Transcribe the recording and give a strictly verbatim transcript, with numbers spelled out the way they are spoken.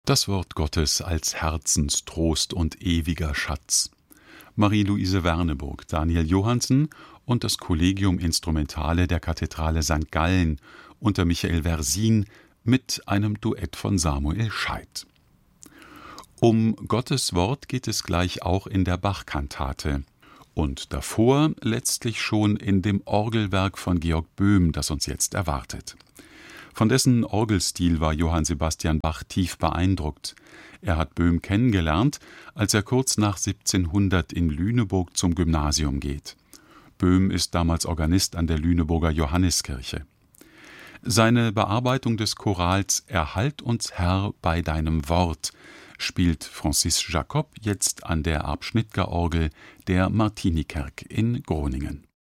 Das Wort Gottes als Herzenstrost und ewiger Schatz. Marie-Luise Werneburg, Daniel Johansen und das Collegium Instrumentale der Kathedrale Sankt Gallen unter Michael Versin mit einem Duett von Samuel Scheidt. Um Gottes Wort geht es gleich auch in der Bach-Kantate und davor letztlich schon in dem Orgelwerk von Georg Böhm, das uns jetzt erwartet. Von dessen Orgelstil war Johann Sebastian Bach tief beeindruckt. Er hat Böhm kennengelernt, als er kurz nach siebzehnhundert in Lüneburg zum Gymnasium geht. Böhm ist damals Organist an der Lüneburger Johanniskirche. Seine Bearbeitung des Chorals »Erhalt uns, Herr, bei deinem Wort« spielt Francis Jacob jetzt an der Arp-Schnitger-Orgel der Martinikerk in Groningen.